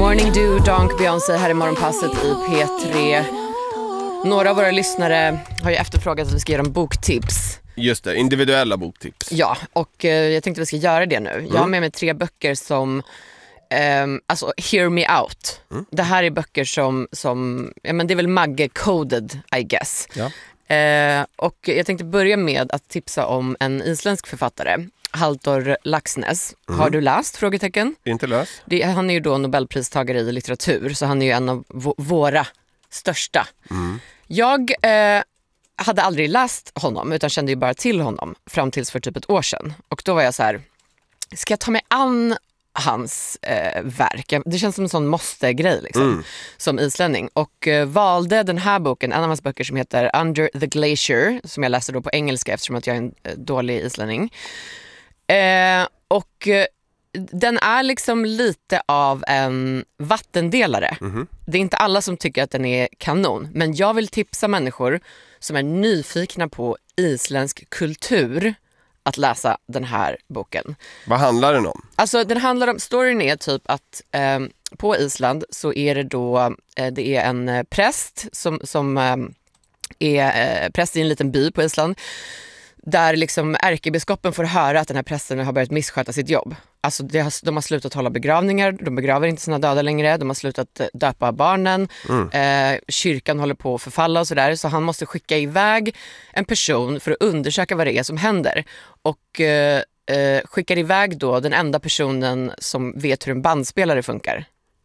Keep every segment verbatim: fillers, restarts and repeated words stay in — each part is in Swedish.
Morning Do, Donk, Beyoncé här i Morgonpasset i P tre. Några av våra lyssnare har ju efterfrågat att vi ska ge dem boktips. Just det, individuella boktips. Ja, och eh, jag tänkte att vi ska göra det nu. Mm. Jag har med mig tre böcker som, eh, alltså Hear Me Out. Mm. Det här är böcker som, som ja, men det är väl Magge-coded, I guess. Ja. Eh, och jag tänkte börja med att tipsa om en isländsk författare, Halldór Laxness. Mm. Har du läst? Frågetecken. Inte läst. Det, han är ju då Nobelpristagare i litteratur, så han är ju en av v- våra största. Mm. Jag eh, hade aldrig läst honom, utan kände ju bara till honom fram tills för typ ett år sedan. Och då var jag så här, ska jag ta mig an hans eh, verk? Det känns som en sån måste-grej liksom, mm. som islänning. Och eh, valde den här boken, en av hans böcker som heter Under the Glacier, som jag läser då på engelska eftersom att jag är en eh, dålig islänning. Eh, och eh, den är liksom lite av en vattendelare. Mm-hmm. Det är inte alla som tycker att den är kanon, men jag vill tipsa människor som är nyfikna på isländsk kultur att läsa den här boken. Vad handlar den om? Alltså den handlar om, storyn är typ att eh, på Island så är det då, eh, det är en eh, präst som, som eh, är eh, präst i en liten by på Island, där liksom ärkebiskopen får höra att den här prästen har börjat missköta sitt jobb. Alltså det har, de har slutat hålla begravningar, de begraver inte sina döda längre, de har slutat döpa barnen, mm. eh, kyrkan håller på att förfalla och sådär, så han måste skicka iväg en person för att undersöka vad det är som händer. Och eh, eh, skickar iväg då den enda personen som vet hur en bandspelare funkar.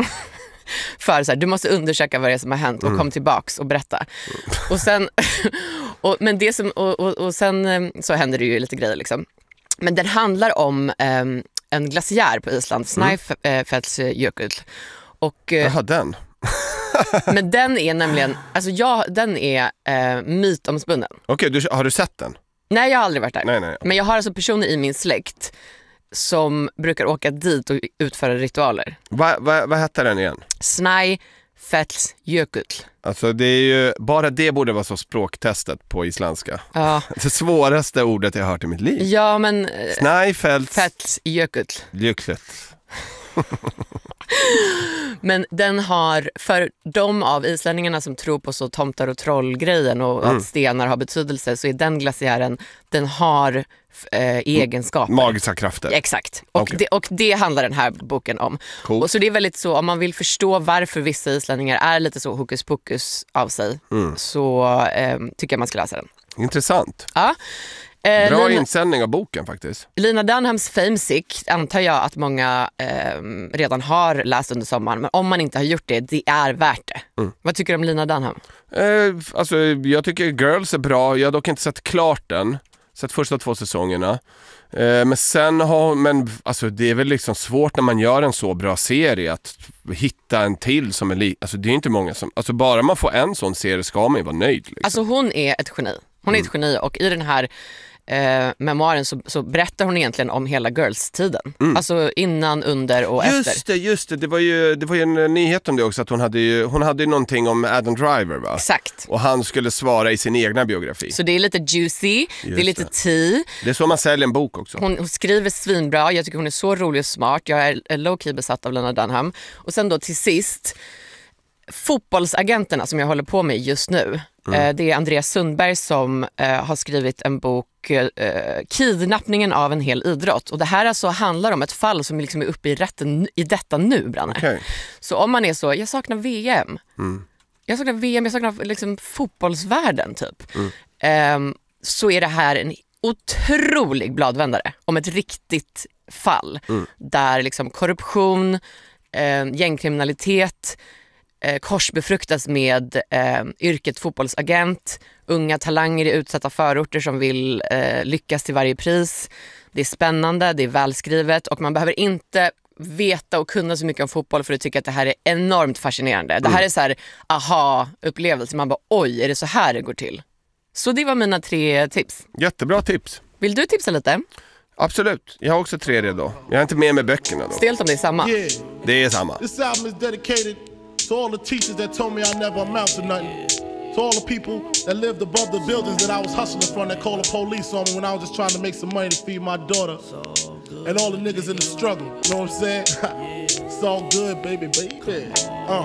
För så här, du måste undersöka vad det är som har hänt och mm. kom tillbaks och berätta. Mm. Och sen och, men det som och, och, och sen så händer det ju lite grejer liksom. Men den handlar om um, en glaciär på Island, Snæfellsjökull. Och Jaha, den. Men den är nämligen, alltså ja, den är uh, mytomspunnen. Okej, okay, har du sett den? Nej, jag har aldrig varit där. Nej, nej. Men jag har alltså personer i min släkt som brukar åka dit och utföra ritualer. Vad va, va heter den igen? Snæfellsjökull. Alltså det är ju, bara det borde vara så språktestet på isländska. Ja. Det svåraste ordet jag har hört i mitt liv. Ja, men Snæfellsjökull. Jökull. Men den har, för de av islänningarna som tror på så tomtar och trollgrejen och mm. att stenar har betydelse, så är den glaciären, den har eh, egenskaper. Magiska krafter. Exakt. Och, okay. det, och det handlar den här boken om. Cool. Och så det är väldigt så, om man vill förstå varför vissa islänningar är lite så hokus pokus av sig, mm. så eh, tycker jag man ska läsa den. Intressant. Ja. Eh, Bra Lina, insändning av boken faktiskt. Lina Dunhams Famesick antar jag att många eh, redan har läst under sommaren. Men om man inte har gjort det, det är värt det. Mm. Vad tycker du om Lina Dunham? Eh, alltså, jag tycker Girls är bra. Jag har dock inte sett klart den. Sett första två säsongerna. Eh, men sen har, men alltså, det är väl liksom svårt när man gör en så bra serie att hitta en till som är li- alltså det är inte många som, alltså bara man får en sån serie ska man ju vara nöjd liksom. Alltså hon är ett geni. Hon är ett geni, och i den här eh, memoaren så, så berättar hon egentligen om hela Girls-tiden. Mm. Alltså innan, under och just efter. Just det, just det. Det var ju, det var ju en nyhet om det också, att hon hade ju, hon hade ju någonting om Adam Driver, va? Exakt. Och han skulle svara i sin egna biografi. Så det är lite juicy, just det är lite tea. Det är så man säljer en bok också. Hon, hon skriver svinbra, jag tycker hon är så rolig och smart. Jag är low-key besatt av Lina Dunham. Och sen då till sist, fotbollsagenterna som jag håller på med just nu. Mm. Det är Andreas Sundberg som eh, har skrivit en bok, eh, Kidnappningen av en hel idrott. Och det här alltså handlar om ett fall som liksom är uppe i rätten i detta nu, Branne. Okay. Så om man är så, jag saknar V M. Mm. Jag saknar V M, jag saknar liksom fotbollsvärlden typ. Mm. Eh, så är det här en otrolig bladvändare om ett riktigt fall. Mm. Där liksom korruption, eh, gängkriminalitet Eh, korsbefruktas med eh, yrket fotbollsagent, unga talanger i utsatta förorter som vill eh, lyckas till varje pris. Det är spännande, det är välskrivet, och man behöver inte veta och kunna så mycket om fotboll för att tycka att det här är enormt fascinerande. Mm. Det här är så här aha-upplevelse. Man bara, oj, är det så här det går till? Så det var mina tre tips. Jättebra tips. Vill du tipsa lite? Absolut, jag har också tre redan. Jag är inte med med böckerna då. Stelt om det är samma. Yeah. Det är samma. This album is dedicated to all the teachers that told me I never amount to nothing. To all the people that lived above the buildings that I was hustling from, that called the police on me when I was just trying to make some money to feed my daughter. and all the niggas in the struggle. You know what I'm saying? It's all good, baby, baby. Uh.